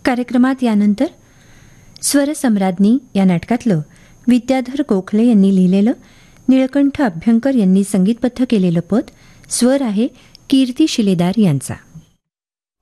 कार्यक्रमात यानंतर स्वरसम्राज्ञी या नाटकातलं विद्याधर गोखले यांनी लिहिलेलं, निळकंठ अभ्यंकर यांनी संगीतबद्ध केलेलं पद, स्वर आहे कीर्ती शिलेदार यांचा.